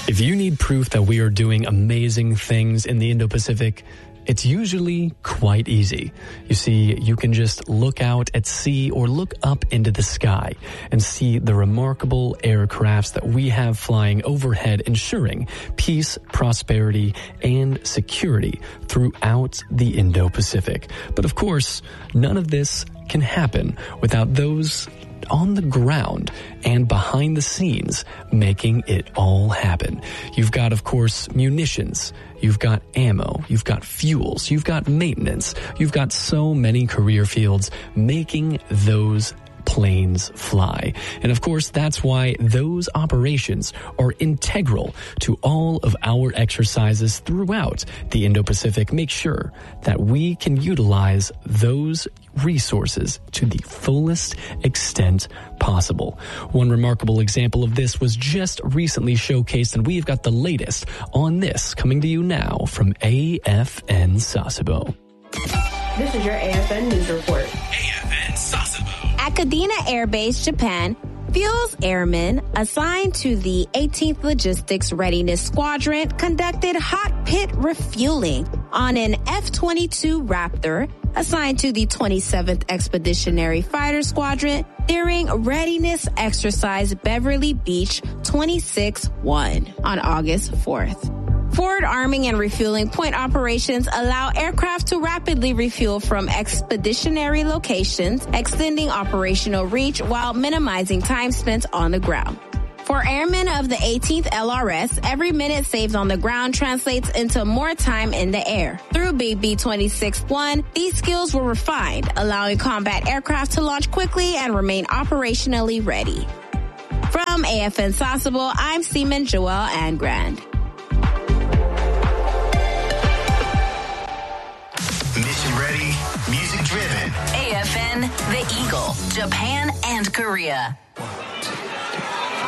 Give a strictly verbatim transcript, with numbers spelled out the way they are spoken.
If you need proof that we are doing amazing things in the Indo-Pacific, it's usually quite easy. You see, you can just look out at sea or look up into the sky and see the remarkable aircrafts that we have flying overhead, ensuring peace, prosperity, and security throughout the Indo-Pacific. But of course, none of this can happen without those on the ground and behind the scenes making it all happen. You've got, of course, munitions. You've got ammo. You've got fuels. You've got maintenance. You've got so many career fields making those planes fly. And of course, that's why those operations are integral to all of our exercises throughout the Indo-Pacific. Make sure that we can utilize those resources to the fullest extent possible. One remarkable example of this was just recently showcased, and we've got the latest on this coming to you now from A F N Sasebo. This is your A F N News Report. A F N Sasebo. At Kadena Air Base, Japan, Fuels Airmen assigned to the eighteenth Logistics Readiness Squadron conducted hot pit refueling on an F twenty-two Raptor assigned to the twenty-seventh Expeditionary Fighter Squadron during Readiness Exercise Beverly Beach twenty-six one on August fourth. Forward arming and refueling point operations allow aircraft to rapidly refuel from expeditionary locations, extending operational reach while minimizing time spent on the ground. For airmen of the eighteenth L R S, every minute saved on the ground translates into more time in the air. Through B B twenty-six one, these skills were refined, allowing combat aircraft to launch quickly and remain operationally ready. From A F N Sasebo, I'm Seaman Joelle Angrand. Mission ready, music driven. A F N, The Eagle, Japan and Korea.